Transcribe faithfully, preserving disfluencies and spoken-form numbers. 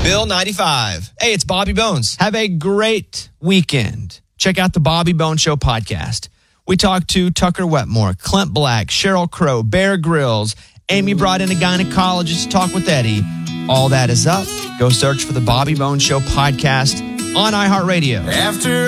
Bill ninety-five. Hey, it's Bobby Bones. Have a great weekend. Check out the Bobby Bones Show podcast. We talked to Tucker Wetmore, Clint Black, Sheryl Crow, Bear Grylls. Amy brought in a gynecologist to talk with Eddie. All that is up. Go search for the Bobby Bones Show podcast on iHeartRadio. After